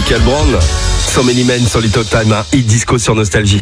Michael Brown, So Many Men sur Little Time, un hit disco sur Nostalgie.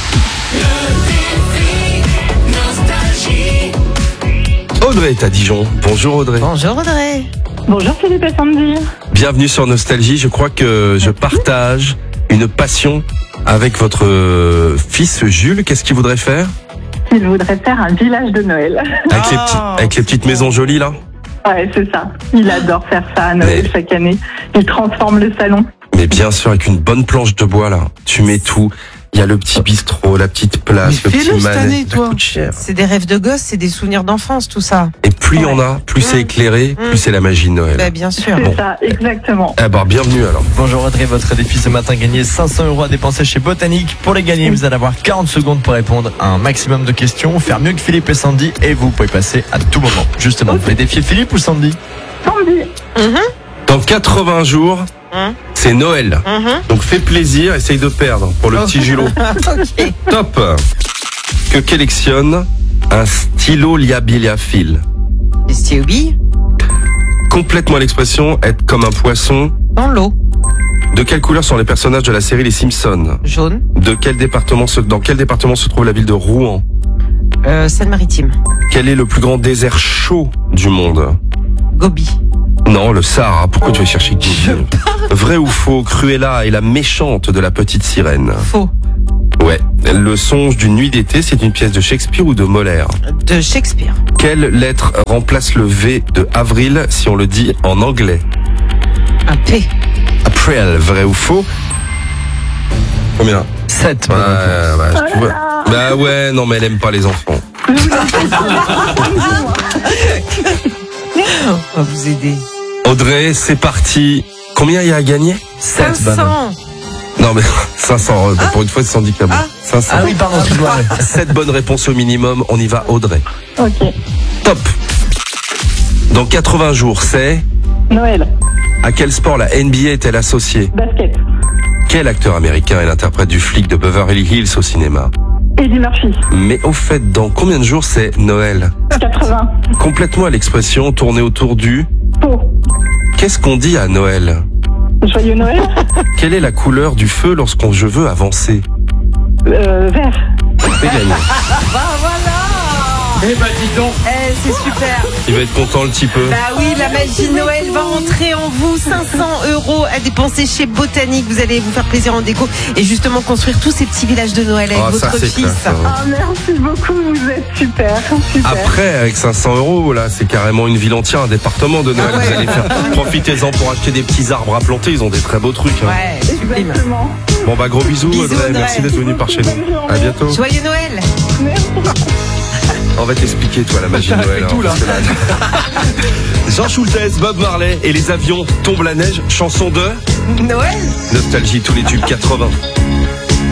Audrey est à Dijon. Bonjour Audrey. Bonjour Audrey. Bonjour Philippe et Sandy. Bienvenue sur Nostalgie. Je crois que je partage une passion avec votre fils Jules. Qu'est-ce qu'il voudrait faire? Il voudrait faire un village de Noël. Avec les petites maisons jolies là? Ouais, c'est ça. Il adore faire ça à Noël chaque année. Il transforme le salon. Mais bien sûr, avec une bonne planche de bois là. Tu mets tout. Il y a le petit bistrot, la petite place, Mais le petit cette année, manette. Ça toi. coûte cher. C'est des rêves de gosse, c'est des souvenirs d'enfance, tout ça. Et plus il y en a, plus c'est éclairé, plus c'est la magie de Noël. Bah, bien sûr. C'est ça, exactement. Eh ben, bienvenue alors. Bonjour Audrey, votre défi ce matin, gagner 500 € à dépenser chez Botanique. Pour les gagner, vous allez avoir 40 secondes pour répondre à un maximum de questions, faire mieux que Philippe et Sandy, et vous pouvez passer à tout moment. Justement, vous voulez défier Philippe ou Sandy? Sandy. Dans 80 jours, c'est Noël. Donc fais plaisir, essaye de perdre pour le petit Julot. Ok. Top. Que collectionne un stylo liabiliafile? Et Stiobi, Complètement à l'expression être comme un poisson. dans l'eau. De quelle couleur sont les personnages de la série Les Simpsons? Jaune. Dans quel département se trouve la ville de Rouen? Seine-Maritime. Quel est le plus grand désert chaud du monde? Gobi. Non, le Sahara. Pourquoi tu vas chercher Gobi? Vrai ou faux, Cruella est la méchante de la petite sirène? Faux. Ouais. Le songe d'une nuit d'été, c'est une pièce de Shakespeare ou de Molière? De Shakespeare. Quelle lettre remplace le V de avril si on le dit en anglais? Un P. April, vrai ou faux? Combien? 7. Tu vois. Bah ouais, non mais elle aime pas les enfants. On va vous aider. Audrey, c'est parti. Combien il y a à gagner? 500. Non mais 500, pour une fois c'est handicapé. 500. Ah oui, pardon, excuse-moi. 7 bonnes réponses au minimum, on y va Audrey. Ok. Top. Dans 80 jours, c'est... Noël. À quel sport la NBA est-elle associée? Basket. Quel acteur américain est l'interprète du flic de Beverly Hills au cinéma? Eddie Murphy. Mais au fait, dans combien de jours c'est Noël? 80. Complètement à l'expression tournée autour du... Pau. Qu'est-ce qu'on dit à Noël? Joyeux Noël. Quelle est la couleur du feu lorsqu'on je veux avancer? Vert. C'est gagné. Eh bah dis donc. C'est super. Il va être content le petit peu. Bah oui, la magie de Noël va rentrer en vous. 500 € à dépenser chez Botanique. Vous allez vous faire plaisir en déco et justement construire tous ces petits villages de Noël avec Ça, votre c'est fils. classe, hein. Ah, merci beaucoup, vous êtes super. Super. Après, avec 500 €, là, c'est carrément une ville entière, un département de Noël. Ah ouais. Vous allez faire. Profitez-en pour acheter des petits arbres à planter. Ils ont des très beaux trucs. Hein. Ouais, sublime. Exactement. Bon, bah, gros bisous, Bisous, Audrey. Audrey. Merci d'être venu par chez nous. À bientôt. Joyeux Noël. On va t'expliquer, toi, la magie de Noël. tout, là. parce que là- Jean Schultes, Bob Marley et les avions tombent la neige. Chanson de Noël. Nostalgie, tous les tubes 80.